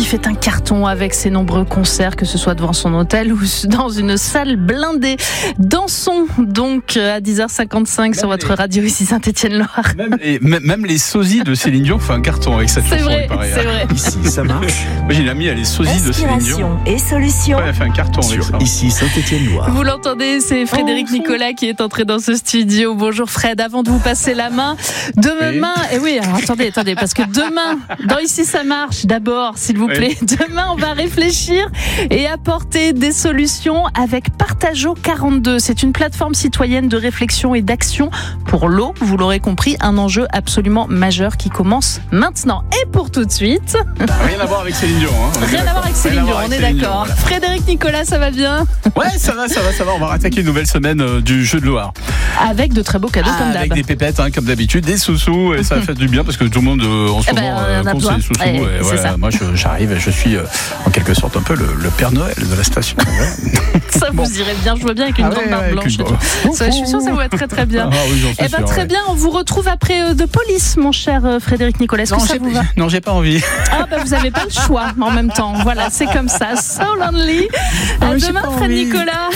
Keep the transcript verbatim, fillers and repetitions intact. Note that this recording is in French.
qui fait un carton avec ses nombreux concerts, que ce soit devant son hôtel ou dans une salle blindée. Dansons donc à dix heures cinquante-cinq même sur votre les... radio ici Saint-Étienne-Loire. Même, et, même les sosies de Céline Dion font un carton avec cette c'est chanson. Vrai, paraît, c'est vrai. Ici, ça marche. Moi j'ai une amie, elle est sosie de Céline Dion. Et solutions. Ouais, elle a fait un carton avec ça. Ici Saint-Étienne-Loire. Vous l'entendez, c'est Frédéric oh, Nicolas qui est entré dans ce studio. Bonjour Fred, avant de vous passer la main, demain, et oui, alors attendez, attendez, parce que demain, dans Ici ça marche, d'abord, s'il vous plaît, oui. Demain on va réfléchir et apporter des solutions avec Partageau quarante-deux. C'est une plateforme citoyenne de réflexion et d'action pour l'eau. Vous l'aurez compris, un enjeu absolument majeur qui commence maintenant. Et pour tout de suite... Rien à voir avec Céline Dion. Hein. Rien à voir avec Céline Dion, on est d'accord. Voilà. Frédéric Nicolas, ça va bien ? Ouais, ça va, ça va, ça va. On va attaquer une nouvelle semaine euh, du Jeu de Loire. Avec de très beaux cadeaux ah, comme d'hab. Avec des pépettes, hein, comme d'habitude, des sous-sous, et ça fait du bien parce que tout le monde euh, en ce eh moment ben, euh, compte ses sous-sous. Ouais, et ouais, moi, je, j'arrive et je suis euh, en quelque sorte un peu le, le Père Noël de la station. Ça bon. Vous irait bien, je vois bien avec une ah, grande barbe ouais, blanche. Une... Ça, je suis sûre que ça va être très très bien. Ah, oui, eh ben, sûr, très ouais. bien, on vous retrouve après euh, de police, mon cher euh, Frédéric Nicolas. Est-ce non, que ça vous va ? Non, j'ai pas envie. Ah, bah, vous n'avez pas le choix en même temps. Voilà, c'est comme ça. So lonely. À demain, Fred Nicolas.